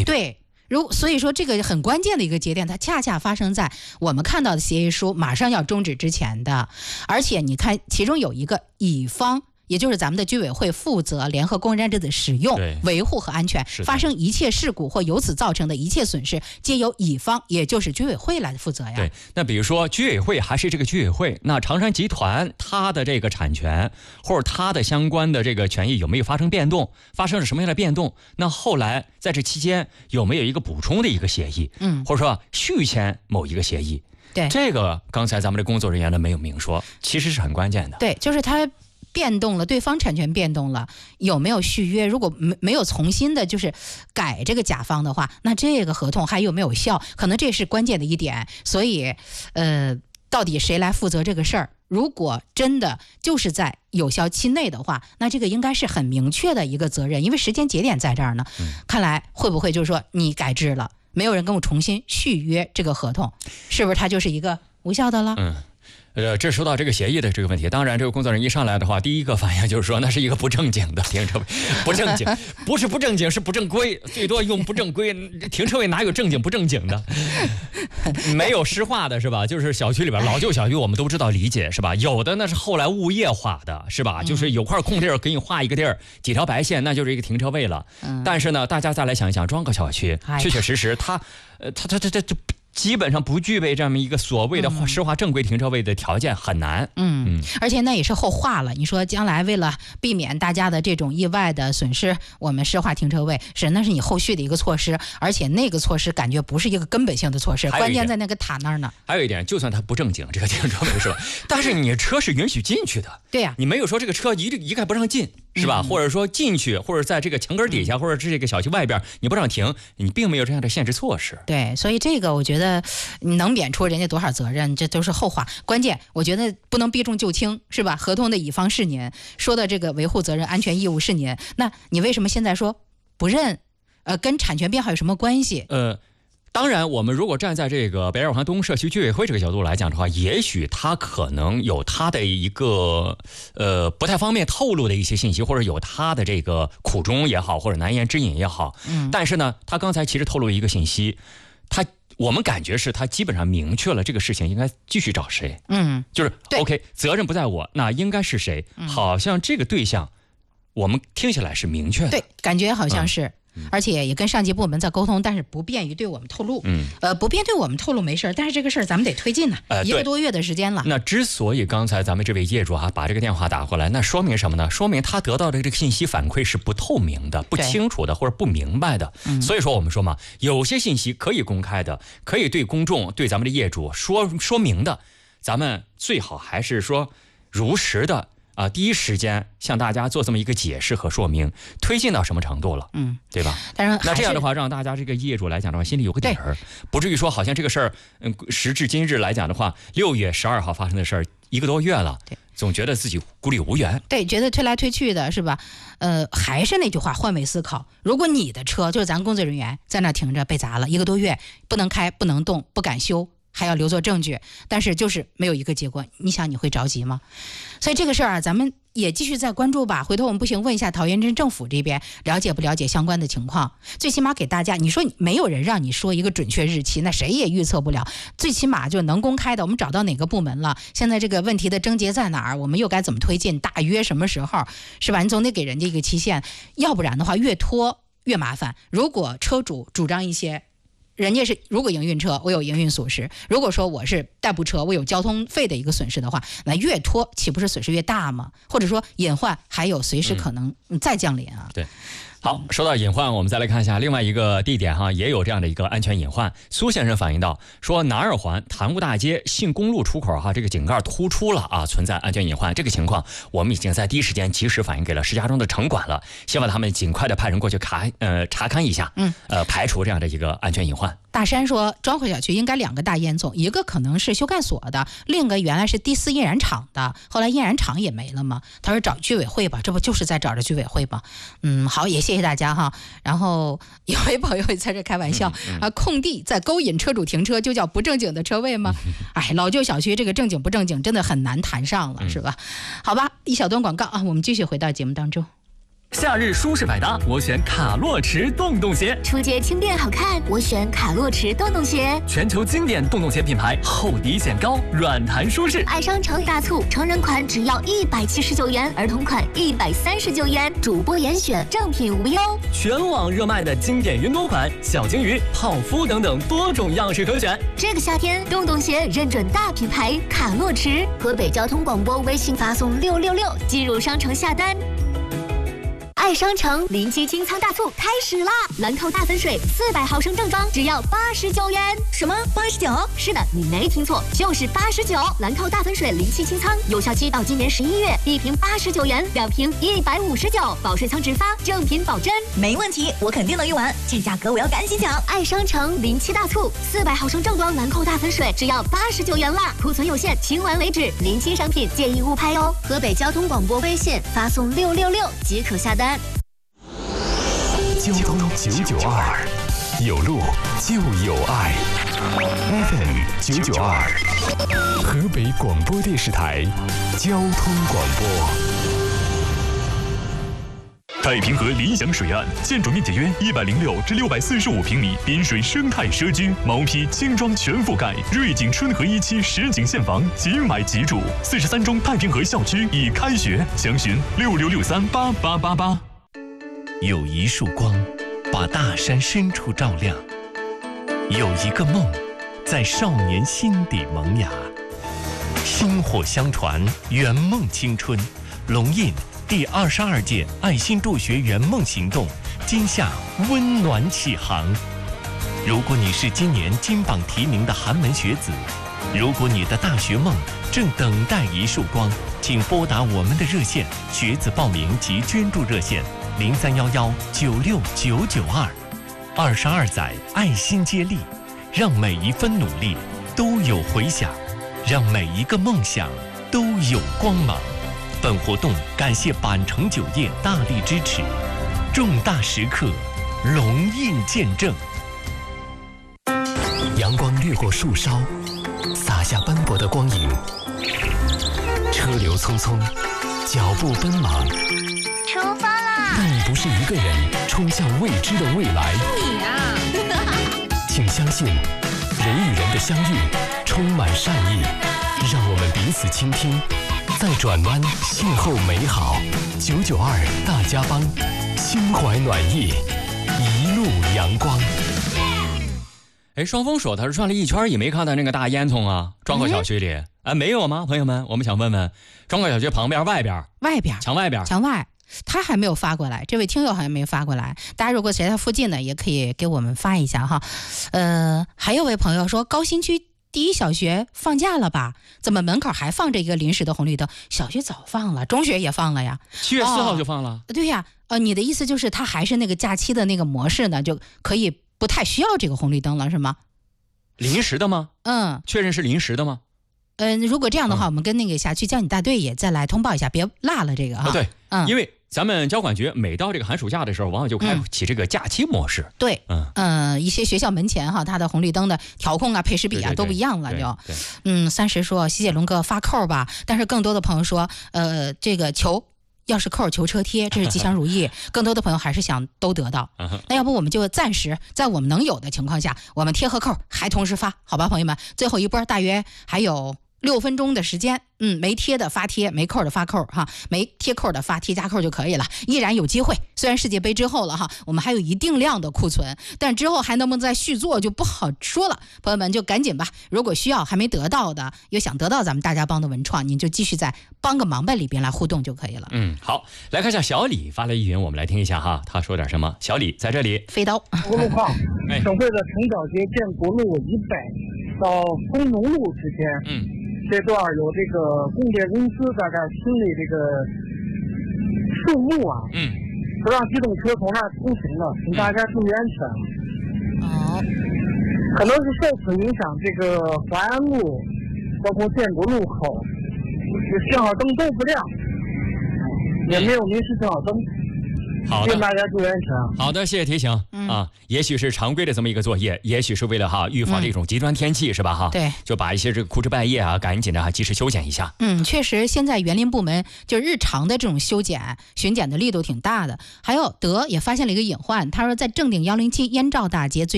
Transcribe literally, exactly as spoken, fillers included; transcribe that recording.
对。如所以说这个很关键的一个节点，它恰恰发生在我们看到的协议书马上要终止之前的，而且你看其中有一个乙方，也就是咱们的居委会负责联合公认制的使用、维护和安全，发生一切事故或由此造成的一切损失，皆由乙方，也就是居委会来负责呀。 对，那比如说居委会还是这个居委会，那长山集团它的这个产权或者它的相关的这个权益有没有发生变动？发生了什么样的变动？那后来在这期间有没有一个补充的一个协议？嗯，或者说续签某一个协议？ 对， 这个刚才咱们的工作人员呢没有明说，其实是很关键的。 对，就是他。变动了，对方产权变动了，有没有续约？如果没没有重新的，就是改这个甲方的话，那这个合同还有没有效？可能这是关键的一点。所以，呃，到底谁来负责这个事儿？如果真的就是在有效期内的话，那这个应该是很明确的一个责任，因为时间节点在这儿呢。嗯、看来会不会就是说你改制了，没有人跟我重新续约这个合同，是不是它就是一个无效的了？ 嗯。呃，这说到这个协议的这个问题，当然这个工作人员一上来的话，第一个反应就是说那是一个不正经的停车位，不正经，不是不正经，是不正规，最多用不正规。停车位哪有正经不正经的？没有湿化的是吧？就是小区里边老旧小区，我们都知道理解是吧？有的那是后来物业化的是吧？就是有块空地儿给你画一个地儿，几条白线，那就是一个停车位了。嗯、但是呢，大家再来想一想，装个小区，确确实实它，呃，它它它它这。基本上不具备这么一个所谓的实话正规停车位的条件，很难。 嗯，而且那也是后话了。你说将来为了避免大家的这种意外的损失，我们实话停车位是那是你后续的一个措施，而且那个措施感觉不是一个根本性的措施，关键在那个塔那儿呢。 还有一点，就算它不正经这个停车位是吧？但是你车是允许进去的。 对呀、啊， 你没有说这个车一一概不让进。是吧？或者说进去，或者在这个墙根底下，或者是这个小区外边，你不让停，你并没有这样的限制措施。 对，所以这个我觉得能免除人家多少责任，这都是后话。关键我觉得不能避重就轻，是吧？合同的乙方是您，说的这个维护责任、安全义务是您，那你为什么现在说不认？呃，跟产权编号有什么关系？ 呃。当然，我们如果站在这个北二环东社区居委会这个角度来讲的话，也许他可能有他的一个呃不太方便透露的一些信息，或者有他的这个苦衷也好，或者难言之隐也好。嗯。但是呢，他刚才其实透露一个信息，他我们感觉是他基本上明确了这个事情应该继续找谁。嗯。就是 OK， 责任不在我，那应该是谁？嗯、好像这个对象，我们听起来是明确的。 对，感觉好像是。嗯而且也跟上级部门在沟通，但是不便于对我们透露。嗯，呃，不便对我们透露没事，但是这个事儿咱们得推进呢、呃，一个多月的时间了。 那之所以刚才咱们这位业主啊把这个电话打过来，那说明什么呢？说明他得到的这个信息反馈是不透明的、不清楚的或者不明白的。嗯、所以说我们说嘛，有些信息可以公开的，可以对公众、对咱们的业主说说明的，咱们最好还是说如实的。啊，第一时间向大家做这么一个解释和说明，推进到什么程度了，嗯，对吧？ 但是那这样的话，让大家这个业主来讲的话，心里有个底儿，不至于说好像这个事儿，嗯，时至今日来讲的话，六月十二号发生的事儿，一个多月了，总觉得自己孤立无援， 对，觉得推来推去的是吧？呃，还是那句话，换位思考。如果你的车就是咱工作人员在那停着被砸了一个多月，不能开，不能动，不敢修。还要留作证据，但是就是没有一个结果，你想你会着急吗？所以这个事儿啊，咱们也继续再关注吧。回头我们不行问一下桃园镇政府这边了解不了解相关的情况，最起码给大家，你说没有人让你说一个准确日期，那谁也预测不了。最起码就能公开的，我们找到哪个部门了，现在这个问题的症结在哪儿，我们又该怎么推进，大约什么时候，是吧？你总得给人家一个期限，要不然的话越拖越麻烦。如果车主主张一些。人家是如果营运车我有营运损失，如果说我是代步车我有交通费的一个损失的话，那越拖岂不是损失越大吗？或者说隐患还有随时可能再降临啊、嗯、 对。好，说到隐患，我们再来看一下另外一个地点哈，也有这样的一个安全隐患。苏先生反映到说，南二环潭沽大街信公路出口哈，这个井盖突出了啊，存在安全隐患。这个情况我们已经在第一时间及时反映给了石家庄的城管了，希望他们尽快的派人过去查呃查看一下，嗯，呃排除这样的一个安全隐患。 大山说，庄惠小区应该两个大烟囱，一个可能是修干所的，另一个原来是第四印染厂的，后来印染厂也没了嘛。他说找居委会吧，这不就是在找着居委会吗？嗯，好，也谢谢大家哈。然后有位朋友在这开玩笑、嗯嗯、啊，空地在勾引车主停车就叫不正经的车位吗？哎，老旧小区这个正经不正经真的很难谈上了，是吧？好吧，一小段广告啊，我们继续回到节目当中。 夏日舒适百搭，我选卡洛驰洞洞鞋。 出街轻便好看，我选卡洛驰洞洞鞋。 全球经典洞洞鞋品牌，厚底显高，软弹舒适。 爱商城大促，成人款只要一百七十九元，儿童款一百三十九元，主播严选，正品无忧。 全网热卖的经典云朵款、小金鱼、泡芙等等多种样式可选。 这个夏天，洞洞鞋认准大品牌卡洛驰。河北交通广播微信发送六六六进入商城下单。爱商城临期清仓大促开始啦！兰蔻大粉水四百毫升正装只要八十九元。什么八十九？是的，你没听错，就是八十九。兰蔻大粉水临期清仓，有效期到今年十一月，一瓶八十九元，两瓶一百五十九，保税仓直发，正品保真。 没问题，我肯定能用完，这价格我要赶紧抢！ 爱商城临期大促，四百毫升正装兰蔻大粉水只要八十九元啦，库存有限，清完为止。临期商品建议勿拍哦。河北交通广播微信发送六六六即可下单。 交通九九二，有路就有爱。F M 九九二，河北广播电视台交通广播。太平河理想水岸，建筑面积约一百零六至六百四十五平米，滨水生态社区，毛坯轻装全覆盖，瑞景春和一期实景现房，即买即住。四十三中太平河校区已开学，详询六六六三八八八八。 有一束光，把大山深处照亮；有一个梦，在少年心底萌芽。薪火相传，圆梦青春。龙印第二十二届爱心助学圆梦行动今夏温暖启航。如果你是今年金榜题名的寒门学子，如果你的大学梦正等待一束光，请拨打我们的热线，学子报名及捐助热线零三幺幺九六九九二。二十二载爱心接力，让每一分努力都有回响，让每一个梦想都有光芒。本活动感谢板城酒业大力支持，重大时刻，龙印见证。 阳光掠过树梢，洒下斑驳的光影。车流匆匆，脚步奔忙。 出发啦！ 但你不是一个人冲向未知的未来。 你啊！ 请相信，人与人的相遇充满善意，让我们彼此倾听。再转弯，邂逅美好。九九二大家帮，心怀暖意，一路阳光。 哎，双峰说他是转了一圈也没看到那个大烟囱啊，庄口小区里，哎、嗯，没有吗？朋友们，我们想问问，庄口小区旁边、外边、 外边、 墙外边、 墙外，他还没有发过来，这位听友好像没有发过来。大家如果谁在附近呢，也可以给我们发一下哈。呃，还有位朋友说，高新区第一小学放假了吧？怎么门口还放着一个临时的红绿灯？小学早放了，中学也放了呀。 七月四号就放了。 哦、对呀，呃，你的意思就是它还是那个假期的那个模式呢，就可以不太需要这个红绿灯了，是吗？ 临时的吗？ 嗯， 确认是临时的吗？ 嗯、呃，如果这样的话， 嗯、 我们跟那个辖区交警大队也再来通报一下，别落了这个哈。 哦、对， 嗯， 因为咱们交管局每到这个寒暑假的时候，往往就开启这个假期模式。 嗯、对，嗯嗯、呃，一些学校门前哈，它的红绿灯的调控啊、配时比啊对对对都不一样了，就。 对对嗯，三十说西解龙哥发扣吧，但是更多的朋友说，呃，这个求钥匙扣、求车贴，这是吉祥如意。更多的朋友还是想都得到。那要不我们就暂时在我们能有的情况下，我们贴和扣还同时发，好吧，朋友们？最后一波大约还有六分钟的时间，嗯，没贴的发贴，没扣的发扣哈，没贴扣的发贴加扣就可以了，依然有机会。虽然世界杯之后了哈，我们还有一定量的库存，但之后还能不能再续做就不好说了。朋友们就赶紧吧，如果需要还没得到的，又想得到咱们大家帮的文创，您就继续在帮个忙呗里边来互动就可以了。 嗯，好，来看一下小李发来疑云，我们来听一下哈，他说点什么？小李在这里， 飞刀， 路况，省会的城角街建国路以北到工农路之间， 嗯。 这段有这个供电公司在这儿清理这个树木啊， 嗯， 不让机动车从那儿通行了，请大家注意安全。 哦， 可能是受此影响，这个淮安路包括建国路口，信号灯都不亮，也没有临时信号灯。 好的， 祝大家注意安全。 好的，谢谢提醒、嗯、啊。也许是常规的这么一个作业，也许是为了哈预防这种极端天气、嗯、是吧哈？ 对， 就把一些这个枯枝败叶啊，赶紧的哈及时修剪一下。 嗯，确实，现在园林部门就日常的这种修剪、巡检的力度挺大的。还有德也发现了一个隐患，他说在正定幺零七燕赵大街最